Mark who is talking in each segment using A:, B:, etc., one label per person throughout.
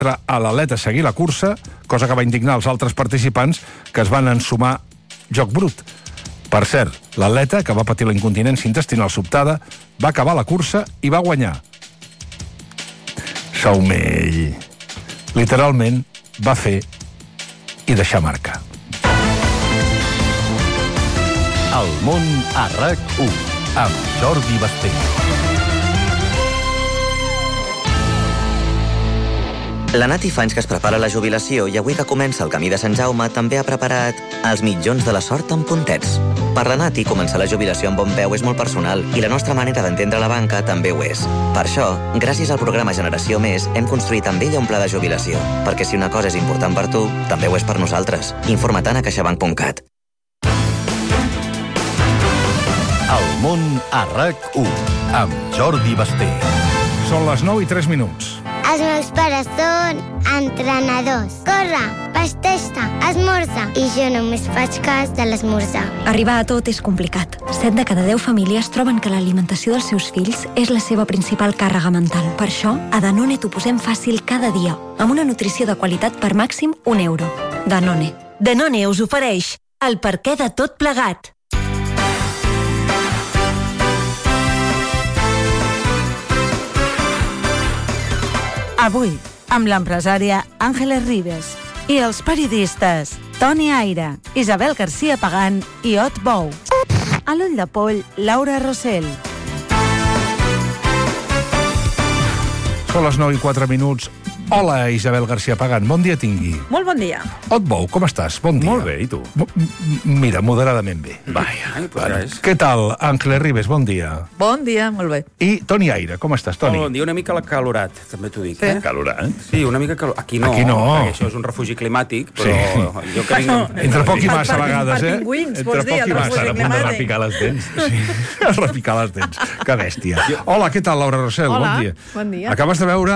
A: a l'atleta seguir la cursa, cosa que va indignar els altres participants que es van ensumar joc brut. Per cert, l'atleta, que va patir la incontinència intestinal sobtada, va acabar la cursa i va guanyar. Saumell. Literalment, va fer i deixar marca.
B: El món a RAC1, amb Jordi Basté.
C: La Nati fa anys que es prepara la jubilació i avui que comença el camí de Sant Jaume també ha preparat els mitjons de la sort amb puntets. Per la Nati, començar la jubilació amb bon peu és molt personal i la nostra manera d'entendre la banca també ho és. Per això, gràcies al programa Generació Més, hem construït amb ella un pla de jubilació. Perquè si una cosa és important per tu, també ho és per nosaltres. Informa't a caixabank.cat.
B: El món a RAC1, amb Jordi Basté.
A: Són les 9:03.
D: Els meus pares són entrenadors. Corre, vesteix-te, esmorza. I jo només faig cas de l'esmorzar.
E: Arribar a tot és complicat. 7 de cada 10 famílies troben que l'alimentació dels seus fills és la seva principal càrrega mental. Per això, a Danone t'ho posem fàcil cada dia, amb una nutrició de qualitat per màxim €1. Danone.
F: Danone us ofereix el perquè de tot plegat. Avui, amb l'empresària Àngeles Ribes i els periodistes Toni Aire, Isabel García Pagán i Ot Bou. A l'ull de poll, Laura Rossell.
A: Són les 9:04. Hola, Isabel García Pagán. Bon dia tingui.
G: Molt bon dia.
A: Ot Bou, com estàs? Bon dia.
H: Molt bé, i tu?
A: Mira, moderadament bé.
H: Vaja,
A: Què tal, Àngeles Ribes? Bon dia.
G: Bon dia, molt bé.
A: I Toni Aire, com estàs, Toni?
H: Bon dia, una mica calorat, també t'ho dic.
G: Sí.
H: Calorat? Sí, una mica calorat. Aquí no, perquè això és un refugi climàtic, però jo que vinc...
A: Entre poc i massa, a vegades,
G: Per pingüins, vols dir, el refugi climàtic.
H: repicar les dents.
A: Sí, repicar les dents. Que bèstia. Hola, què tal, Laura Rossell?
G: Hola,
A: bon dia.
G: bon dia.
A: Acabes de veure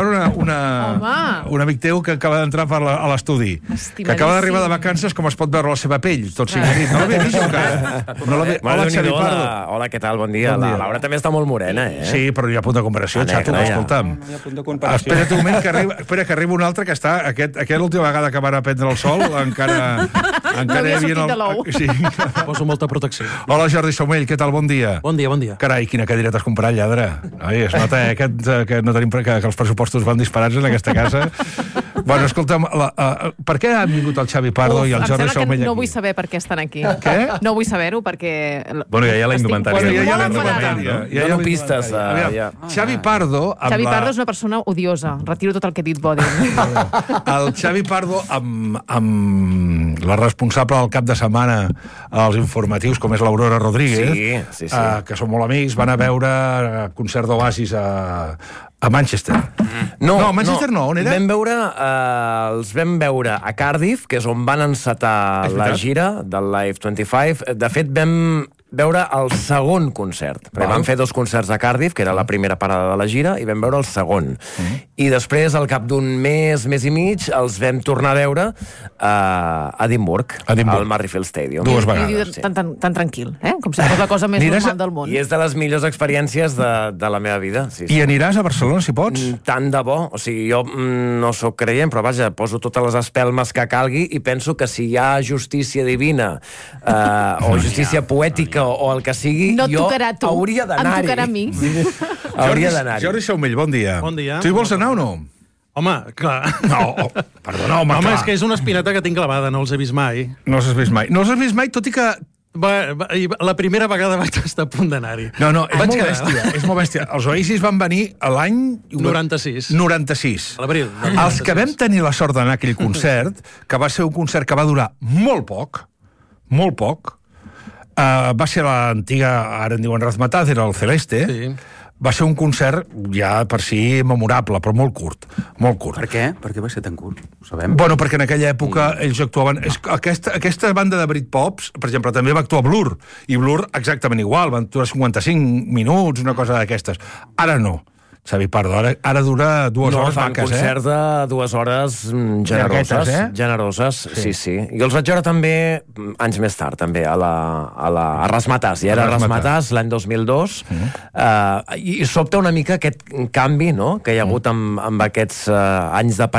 G: Home.
A: un amic teu que acaba d'entrar a l'estudi. Que acaba d'arribar de vacances, com es pot veure la seva pell, tot sigui dit. No l'havia vist encara? Hola, Xavi Pardo.
I: Hola, què tal? Bon dia.
A: Bon dia.
I: La Laura també està molt morena, eh?
A: Sí, però hi ha punt de comparació, xato,
I: ja.
A: escolta'm.
H: Hi ha punt de comparació.
A: Espera't un moment, que arriba un altre que està... Aquesta l'última vegada que van a prendre el sol, encara
G: havia
A: hi
G: sortit de l'ou.
A: Sí.
J: Poso molta protecció.
A: Hola, Jordi Saumell, què tal? Bon dia.
J: Bon dia, bon dia.
A: Carai, quina cadira t'has comprat, lladre. Ai, es nota que no tenim, que els pressupostos van disparats en aquesta casa. Bueno, escolta'm, per què han vingut el Xavi Pardo i el Jordi Saumell aquí?
G: No vull saber per què estan aquí.
A: Què?
G: No vull saber-ho perquè...
H: Bueno, ja hi ha la indumentària.
I: Ja no pistes.
A: Xavi Pardo...
G: Xavi Pardo és una persona odiosa. Retiro tot el que he dit, Bodi.
A: El Xavi Pardo, amb la responsable del cap de setmana als informatius, com és l'Aurora Rodríguez,
I: sí.
A: que són molt amics, van a veure concert d'Oasis a Manchester. No, a Manchester no, on era?
I: Els vam veure a Cardiff, que és on van encetar la gira del Live 25. De fet, vam veure el segon concert. Perquè van fer 2 concerts a Cardiff, que era la primera parada de la gira, i vam veure el segon. I després, al cap d'un mes i mig, els vam tornar a veure a Edimburg, al Murrayfield Stadium.
A: 2 vegades.
G: Tan tranquil, com si fos la cosa més normal del món.
I: I és de les millors experiències de la meva vida. Sí.
A: I aniràs a Barcelona, si pots?
I: Tant de bo. O sigui, jo no sóc creient, però vaja, poso totes les espelmes que calgui i penso que si hi ha justícia divina o justícia poètica o el que sigui,
G: no
I: jo
G: tocarà tu.
I: hauria d'anar-hi.
G: Em tocarà a mi.
I: Hauria d'anar-hi.
A: Jordi Saumell, bon dia.
J: Bon dia.
A: Tu hi vols anar o no?
J: Home, clar.
A: No, perdona, home,
J: Home,
A: clar.
J: és que és una espineta que tinc clavada, no els he vist mai.
A: No els has vist mai. No els has vist mai, tot i que...
J: La primera vegada vaig estar a punt d'anar-hi.
A: No, és molt bèstia, és molt bèstia. Els Oasis van venir a l'any...
J: 96.
A: 96.
J: A l'abril.
A: Els que vam tenir la sort d'anar a aquell concert, que va ser un concert que va durar molt poc, va ser l'antiga, ara en diuen Razmataz, era el Celeste,
J: Sí.
A: Va ser un concert ja per si memorable, però molt curt. Molt curt.
H: Per què? Per què va ser tan curt? Ho sabem?
A: Bueno, perquè en aquella època ells actuaven... Aquesta banda de Britpops, per exemple, també va actuar Blur, i Blur exactament igual, van actuar 55 minuts, una cosa d'aquestes. Ara no. Xavi Pardo, ara dura 2 hores
I: fan
A: maques,
I: concerts de 2 hores generoses,
A: generoses,
I: sí. I els vaig veure també anys més tard, també, a Razzmatazz. Ja era Razzmatazz l'any 2002, i sobta una mica aquest canvi, no?, que hi ha hagut amb aquests anys de